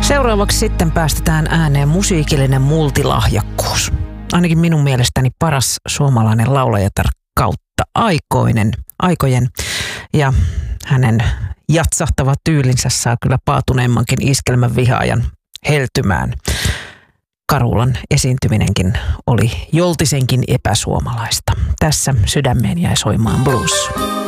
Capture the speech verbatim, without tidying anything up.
Seuraavaksi sitten päästetään ääneen musiikillinen multilahjakkuus. Ainakin minun mielestäni paras suomalainen laulajatar kautta aikoinen, aikojen. Ja hänen jatsahtava tyylinsä saa kyllä paatuneemmankin iskelmän vihaajan heltymään. Karulan esiintyminenkin oli joltisenkin epäsuomalaista. Tässä sydämeen jäi soimaan blues.